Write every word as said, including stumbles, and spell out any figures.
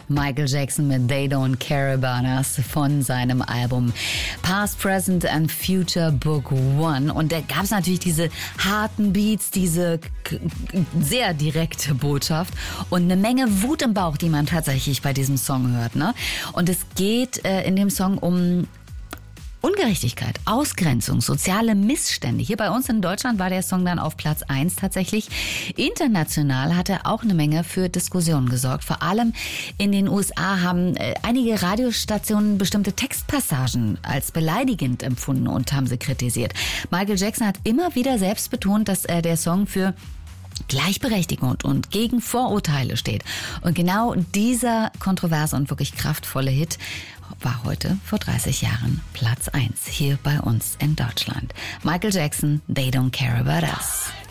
Michael Jackson mit They Don't Care About Us von seinem Album Past, Present and Future Book One. Und da gab es natürlich diese harten Beats, diese k- sehr direkte Botschaft und eine Menge Wut im Bauch, die man tatsächlich bei diesem Song hört, ne? Und es geht äh, in dem Song um Ungerechtigkeit, Ausgrenzung, soziale Missstände. Hier bei uns in Deutschland war der Song dann auf Platz eins tatsächlich. International hat er auch eine Menge für Diskussionen gesorgt. Vor allem in den U S A haben äh, einige Radiostationen bestimmte Textpassagen als beleidigend empfunden und haben sie kritisiert. Michael Jackson hat immer wieder selbst betont, dass äh, der Song für Gleichberechtigung und gegen Vorurteile steht. Und genau dieser kontroverse und wirklich kraftvolle Hit war heute vor dreißig Jahren Platz eins hier bei uns in Deutschland. Michael Jackson, They Don't Care About Us.